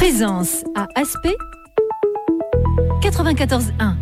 Présence à Aspect 94.1.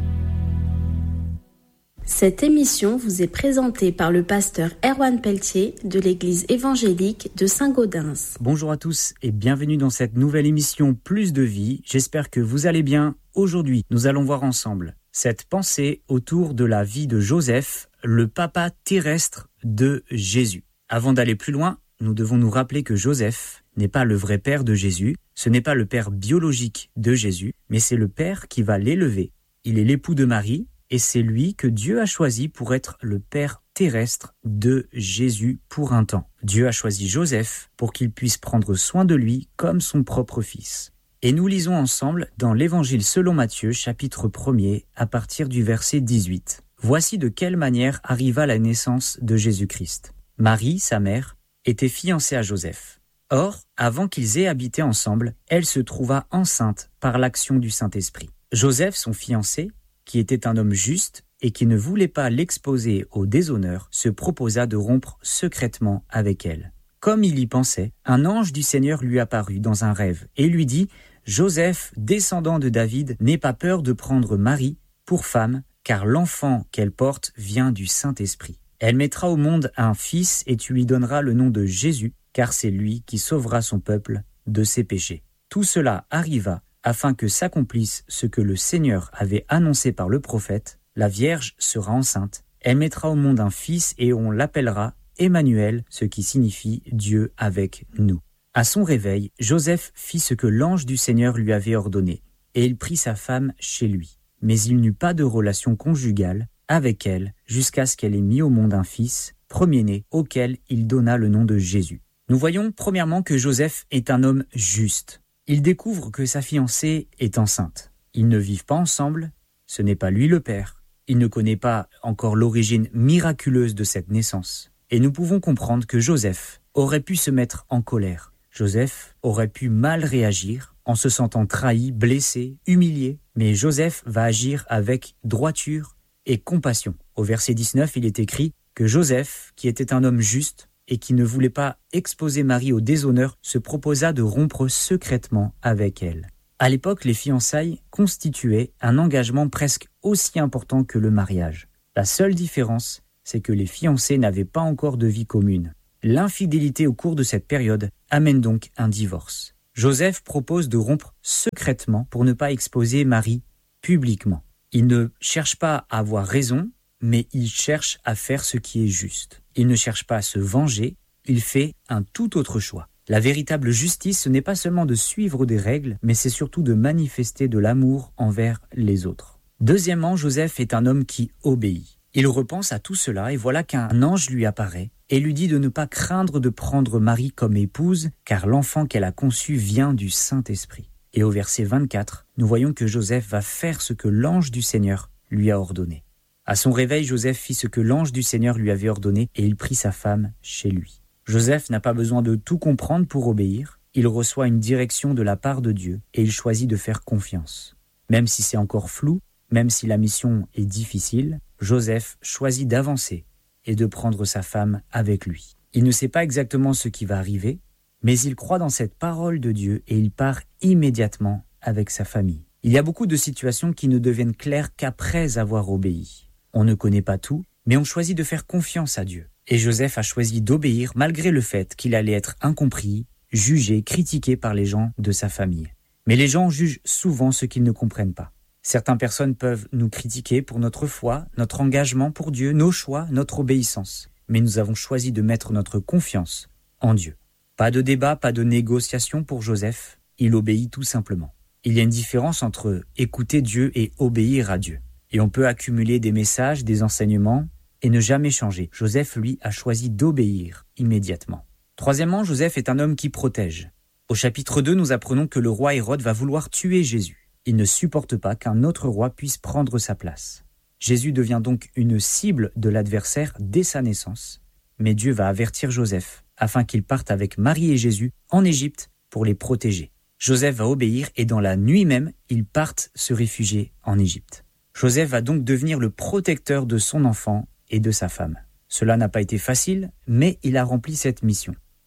Cette émission vous est présentée par le pasteur Erwan Pelletier de l'église évangélique de Saint-Gaudens. Bonjour à tous et bienvenue dans cette nouvelle émission Plus de vie. J'espère que vous allez bien. Aujourd'hui, nous allons voir ensemble cette pensée autour de la vie de Joseph, le papa terrestre de Jésus. Avant d'aller plus loin, nous devons nous rappeler que Joseph n'est pas le vrai père de Jésus, ce n'est pas le père biologique de Jésus, mais c'est le père qui va l'élever. Il est l'époux de Marie et c'est lui que Dieu a choisi pour être le père terrestre de Jésus pour un temps. Dieu a choisi Joseph pour qu'il puisse prendre soin de lui comme son propre fils. Et nous lisons ensemble dans l'Évangile selon Matthieu, chapitre 1er, à partir du verset 18. Voici de quelle manière arriva la naissance de Jésus-Christ. Marie, sa mère, était fiancée à Joseph. Or, avant qu'ils aient habité ensemble, elle se trouva enceinte par l'action du Saint-Esprit. Joseph, son fiancé, qui était un homme juste et qui ne voulait pas l'exposer au déshonneur, se proposa de rompre secrètement avec elle. Comme il y pensait, un ange du Seigneur lui apparut dans un rêve et lui dit « Joseph, descendant de David, n'aie pas peur de prendre Marie pour femme, car l'enfant qu'elle porte vient du Saint-Esprit. Elle mettra au monde un fils et tu lui donneras le nom de Jésus, car c'est lui qui sauvera son peuple de ses péchés. » Tout cela arriva afin que s'accomplisse ce que le Seigneur avait annoncé par le prophète, la Vierge sera enceinte, elle mettra au monde un fils et on l'appellera Emmanuel, ce qui signifie Dieu avec nous. À son réveil, Joseph fit ce que l'ange du Seigneur lui avait ordonné, et il prit sa femme chez lui. Mais il n'eut pas de relation conjugale avec elle jusqu'à ce qu'elle ait mis au monde un fils, premier-né, auquel il donna le nom de Jésus. Nous voyons premièrement que Joseph est un homme juste. Il découvre que sa fiancée est enceinte. Ils ne vivent pas ensemble, ce n'est pas lui le père. Il ne connaît pas encore l'origine miraculeuse de cette naissance. Et nous pouvons comprendre que Joseph aurait pu se mettre en colère. Joseph aurait pu mal réagir en se sentant trahi, blessé, humilié. Mais Joseph va agir avec droiture et compassion. Au verset 19, il est écrit que Joseph, qui était un homme juste, et qui ne voulait pas exposer Marie au déshonneur, se proposa de rompre secrètement avec elle. À l'époque, les fiançailles constituaient un engagement presque aussi important que le mariage. La seule différence, c'est que les fiancés n'avaient pas encore de vie commune. L'infidélité au cours de cette période amène donc un divorce. Joseph propose de rompre secrètement pour ne pas exposer Marie publiquement. Il ne cherche pas à avoir raison, mais il cherche à faire ce qui est juste. Il ne cherche pas à se venger, il fait un tout autre choix. La véritable justice, ce n'est pas seulement de suivre des règles, mais c'est surtout de manifester de l'amour envers les autres. Deuxièmement, Joseph est un homme qui obéit. Il repense à tout cela et voilà qu'un ange lui apparaît et lui dit de ne pas craindre de prendre Marie comme épouse, car l'enfant qu'elle a conçu vient du Saint-Esprit. Et au verset 24, nous voyons que Joseph va faire ce que l'ange du Seigneur lui a ordonné. À son réveil, Joseph fit ce que l'ange du Seigneur lui avait ordonné et il prit sa femme chez lui. Joseph n'a pas besoin de tout comprendre pour obéir. Il reçoit une direction de la part de Dieu et il choisit de faire confiance. Même si c'est encore flou, même si la mission est difficile, Joseph choisit d'avancer et de prendre sa femme avec lui. Il ne sait pas exactement ce qui va arriver, mais il croit dans cette parole de Dieu et il part immédiatement avec sa famille. Il y a beaucoup de situations qui ne deviennent claires qu'après avoir obéi. On ne connaît pas tout, mais on choisit de faire confiance à Dieu. Et Joseph a choisi d'obéir malgré le fait qu'il allait être incompris, jugé, critiqué par les gens de sa famille. Mais les gens jugent souvent ce qu'ils ne comprennent pas. Certaines personnes peuvent nous critiquer pour notre foi, notre engagement pour Dieu, nos choix, notre obéissance. Mais nous avons choisi de mettre notre confiance en Dieu. Pas de débat, pas de négociation pour Joseph. Il obéit tout simplement. Il y a une différence entre écouter Dieu et obéir à Dieu. Et on peut accumuler des messages, des enseignements et ne jamais changer. Joseph, lui, a choisi d'obéir immédiatement. Troisièmement, Joseph est un homme qui protège. Au chapitre 2, nous apprenons que le roi Hérode va vouloir tuer Jésus. Il ne supporte pas qu'un autre roi puisse prendre sa place. Jésus devient donc une cible de l'adversaire dès sa naissance. Mais Dieu va avertir Joseph afin qu'il parte avec Marie et Jésus en Égypte pour les protéger. Joseph va obéir et dans la nuit même, ils partent se réfugier en Égypte. Joseph va donc devenir le protecteur de son enfant et de sa femme. Cela n'a pas été facile, mais il a rempli cette mission.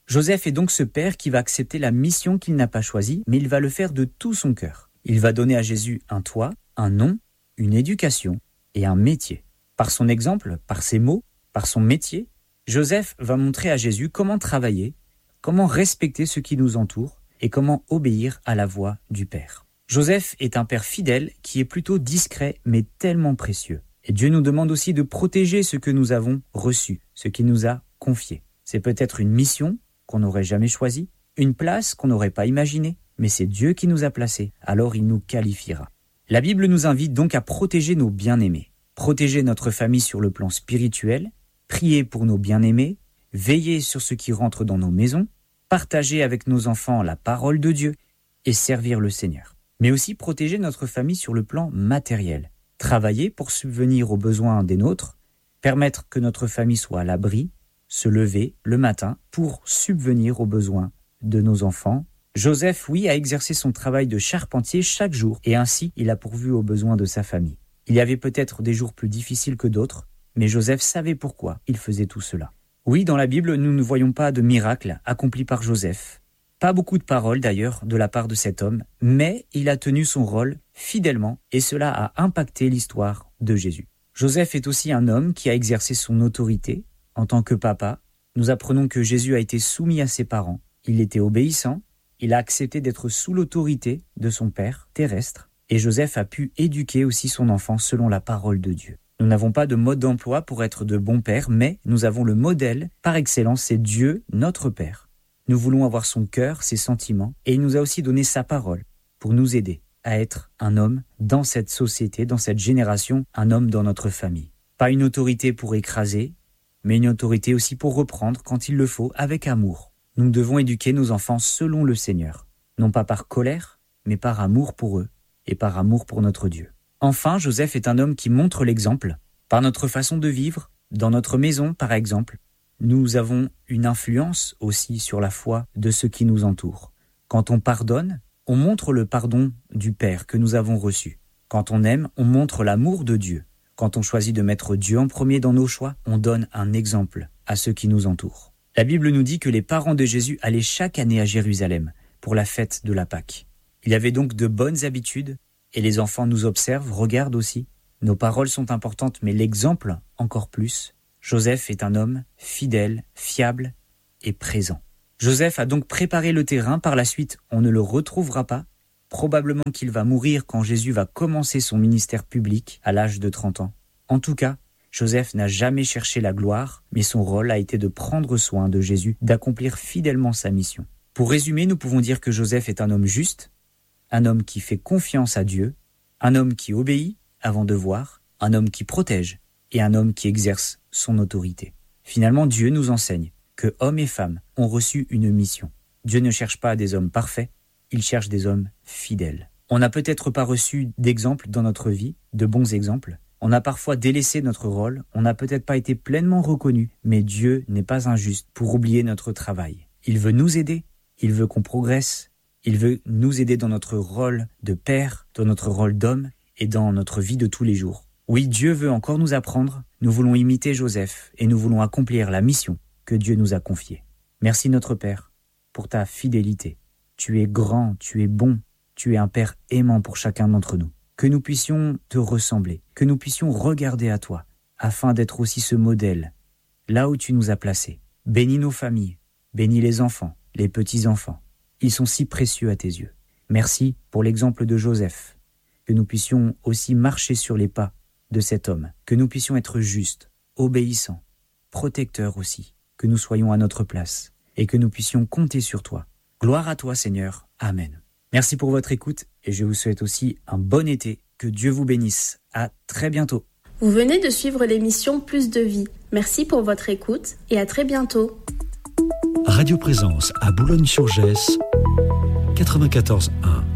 Joseph est donc ce père qui va accepter la mission qu'il n'a pas choisie, mais il va le faire de tout son cœur. Il va donner à Jésus un toit, un nom, une éducation et un métier. Par son exemple, par ses mots, par son métier, Joseph va montrer à Jésus comment travailler, comment respecter ceux qui nous entourent et comment obéir à la voix du Père. Joseph est un père fidèle qui est plutôt discret mais tellement précieux. Et Dieu nous demande aussi de protéger ce que nous avons reçu, ce qu'il nous a confié. C'est peut-être une mission qu'on n'aurait jamais choisie, une place qu'on n'aurait pas imaginée, mais c'est Dieu qui nous a placés, alors il nous qualifiera. La Bible nous invite donc à protéger nos bien-aimés, protéger notre famille sur le plan spirituel, prier pour nos bien-aimés, veiller sur ce qui rentre dans nos maisons, partager avec nos enfants la parole de Dieu et servir le Seigneur. Mais aussi protéger notre famille sur le plan matériel, travailler pour subvenir aux besoins des nôtres, permettre que notre famille soit à l'abri, se lever le matin pour subvenir aux besoins de nos enfants. Joseph, oui, a exercé son travail de charpentier chaque jour et ainsi il a pourvu aux besoins de sa famille. Il y avait peut-être des jours plus difficiles que d'autres, mais Joseph savait pourquoi il faisait tout cela. Oui, dans la Bible, nous ne voyons pas de miracle accompli par Joseph. Pas beaucoup de paroles d'ailleurs de la part de cet homme, mais il a tenu son rôle fidèlement et cela a impacté l'histoire de Jésus. Joseph est aussi un homme qui a exercé son autorité en tant que papa. Nous apprenons que Jésus a été soumis à ses parents. Il était obéissant, il a accepté d'être sous l'autorité de son père terrestre et Joseph a pu éduquer aussi son enfant selon la parole de Dieu. Nous n'avons pas de mode d'emploi pour être de bons pères, mais nous avons le modèle par excellence, c'est Dieu, notre Père. Nous voulons avoir son cœur, ses sentiments, et il nous a aussi donné sa parole pour nous aider à être un homme dans cette société, dans cette génération, un homme dans notre famille. Pas une autorité pour écraser, mais une autorité aussi pour reprendre quand il le faut, avec amour. Nous devons éduquer nos enfants selon le Seigneur, non pas par colère, mais par amour pour eux et par amour pour notre Dieu. Enfin, Joseph est un homme qui montre l'exemple, par notre façon de vivre, dans notre maison par exemple. Nous avons une influence aussi sur la foi de ceux qui nous entourent. Quand on pardonne, on montre le pardon du Père que nous avons reçu. Quand on aime, on montre l'amour de Dieu. Quand on choisit de mettre Dieu en premier dans nos choix, on donne un exemple à ceux qui nous entourent. La Bible nous dit que les parents de Jésus allaient chaque année à Jérusalem pour la fête de la Pâque. Il y avait donc de bonnes habitudes et les enfants nous observent, regardent aussi. Nos paroles sont importantes, mais l'exemple encore plus. Joseph est un homme fidèle, fiable et présent. Joseph a donc préparé le terrain, par la suite on ne le retrouvera pas. Probablement qu'il va mourir quand Jésus va commencer son ministère public à l'âge de 30 ans. En tout cas, Joseph n'a jamais cherché la gloire, mais son rôle a été de prendre soin de Jésus, d'accomplir fidèlement sa mission. Pour résumer, nous pouvons dire que Joseph est un homme juste, un homme qui fait confiance à Dieu, un homme qui obéit avant de voir, un homme qui protège et un homme qui exerce son autorité. Finalement, Dieu nous enseigne que hommes et femmes ont reçu une mission. Dieu ne cherche pas des hommes parfaits, il cherche des hommes fidèles. On n'a peut-être pas reçu d'exemples dans notre vie, de bons exemples. On a parfois délaissé notre rôle, on n'a peut-être pas été pleinement reconnu, mais Dieu n'est pas injuste pour oublier notre travail. Il veut nous aider, il veut qu'on progresse, il veut nous aider dans notre rôle de père, dans notre rôle d'homme et dans notre vie de tous les jours. Oui, Dieu veut encore nous apprendre, nous voulons imiter Joseph et nous voulons accomplir la mission que Dieu nous a confiée. Merci notre Père pour ta fidélité. Tu es grand, tu es bon, tu es un Père aimant pour chacun d'entre nous. Que nous puissions te ressembler, que nous puissions regarder à toi, afin d'être aussi ce modèle, là où tu nous as placés. Bénis nos familles, bénis les enfants, les petits-enfants. Ils sont si précieux à tes yeux. Merci pour l'exemple de Joseph, que nous puissions aussi marcher sur les pas de cet homme, que nous puissions être justes, obéissants, protecteurs aussi, que nous soyons à notre place et que nous puissions compter sur toi. Gloire à toi Seigneur, Amen. Merci pour votre écoute et je vous souhaite aussi un bon été. Que Dieu vous bénisse. À très bientôt. Vous venez de suivre l'émission Plus de vie. Merci pour votre écoute et à très bientôt. Radio Présence à Boulogne-sur-Gesse, 94.1.